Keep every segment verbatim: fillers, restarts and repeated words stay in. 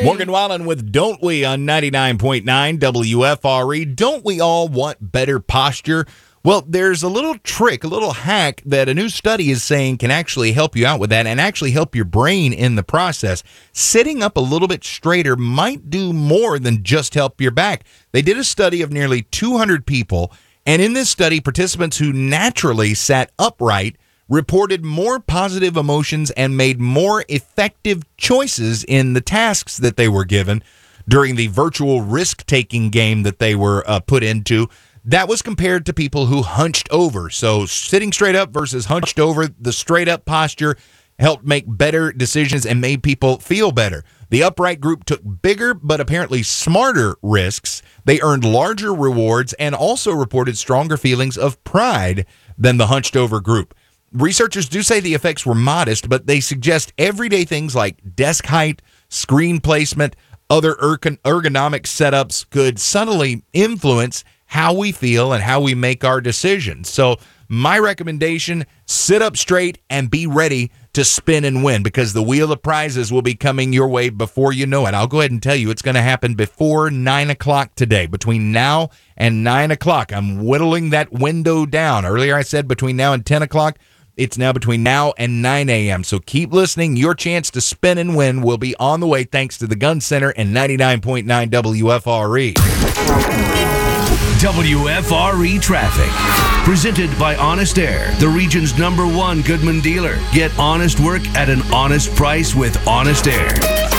Morgan Wallen with Don't We on ninety-nine point nine W F R E. Don't we all want better posture? Well, there's a little trick, a little hack that a new study is saying can actually help you out with that and actually help your brain in the process. Sitting up a little bit straighter might do more than just help your back. They did a study of nearly two hundred people, and in this study, participants who naturally sat upright reported more positive emotions and made more effective choices in the tasks that they were given during the virtual risk-taking game that they were uh, put into. That was compared to people who hunched over. So sitting straight up versus hunched over, the straight up posture helped make better decisions and made people feel better. The upright group took bigger but apparently smarter risks. They earned larger rewards and also reported stronger feelings of pride than the hunched over group. Researchers do say the effects were modest, but they suggest everyday things like desk height, screen placement, other ergon- ergonomic setups could subtly influence how we feel and how we make our decisions. So my recommendation, sit up straight and be ready to spin and win, because the wheel of prizes will be coming your way before you know it. I'll go ahead and tell you it's going to happen before nine o'clock today. Between now and nine o'clock, I'm whittling that window down. Earlier I said between now and ten o'clock. It's now between now and nine a.m. So keep listening. Your chance to spin and win will be on the way thanks to the Gun Center and ninety-nine point nine W F R E. W F R E Traffic. Presented by Honest Air, the region's number one Goodman dealer. Get honest work at an honest price with Honest Air.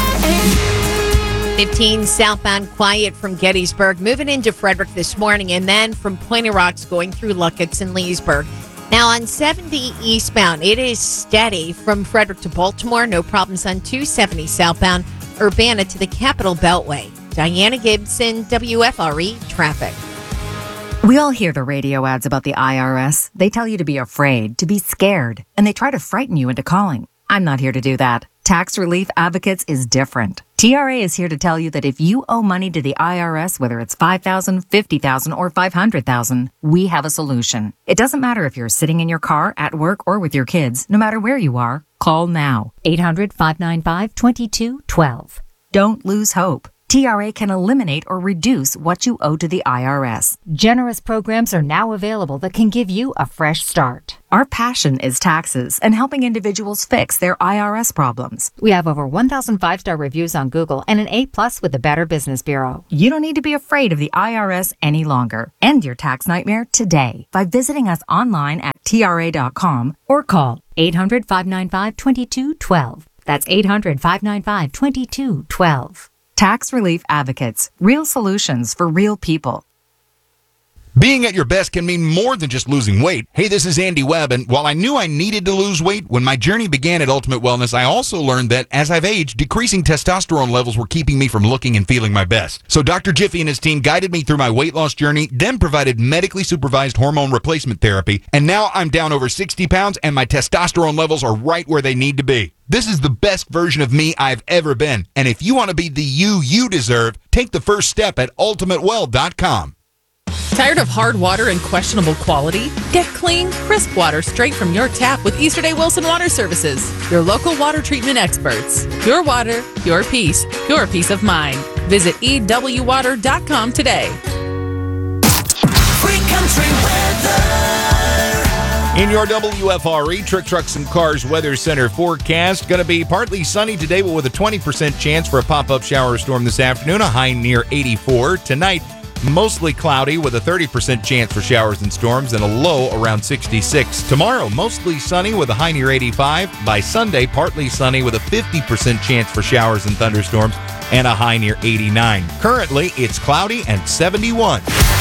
fifteen southbound quiet from Gettysburg, moving into Frederick this morning, and then from Pointy Rocks going through Luckett's and Leesburg. Now on seventy eastbound, it is steady from Frederick to Baltimore. No problems on two seventy southbound, Urbana to the Capitol Beltway. Diana Gibson, W F R E Traffic. We all hear the radio ads about the I R S. They tell you to be afraid, to be scared, and they try to frighten you into calling. I'm not here to do that. Tax Relief Advocates is different. T R A is here to tell you that if you owe money to the I R S, whether it's five thousand dollars, fifty thousand dollars, or five hundred thousand dollars, we have a solution. It doesn't matter if you're sitting in your car, at work, or with your kids. No matter where you are, call now. eight hundred, five nine five, two two one two. Don't lose hope. T R A can eliminate or reduce what you owe to the I R S. Generous programs are now available that can give you a fresh start. Our passion is taxes and helping individuals fix their I R S problems. We have over one thousand five-star reviews on Google and an A plus with the Better Business Bureau. You don't need to be afraid of the I R S any longer. End your tax nightmare today by visiting us online at T R A dot com or call eight hundred, five nine five, two two one two. That's eight hundred, five nine five, two two one two. Tax Relief Advocates. Real solutions for real people. Being at your best can mean more than just losing weight. Hey, this is Andy Webb, and while I knew I needed to lose weight, when my journey began at Ultimate Wellness, I also learned that as I've aged, decreasing testosterone levels were keeping me from looking and feeling my best. So Doctor Jiffy and his team guided me through my weight loss journey, then provided medically supervised hormone replacement therapy, and now I'm down over sixty pounds and my testosterone levels are right where they need to be. This is the best version of me I've ever been, and if you want to be the you you deserve, take the first step at ultimate well dot com. Tired of hard water and questionable quality? Get clean, crisp water straight from your tap with Easterday Wilson Water Services, your local water treatment experts. Pure water, pure peace, pure peace of mind. Visit e w water dot com today. Free country weather. In your W F R E Trick Trucks and Cars Weather Center forecast, going to be partly sunny today, but with a twenty percent chance for a pop-up shower storm this afternoon, a high near eighty-four. Tonight, mostly cloudy with a thirty percent chance for showers and storms and a low around sixty-six. Tomorrow, mostly sunny with a high near eighty-five. By Sunday, partly sunny with a fifty percent chance for showers and thunderstorms and a high near eighty-nine. Currently, it's cloudy and seventy-one.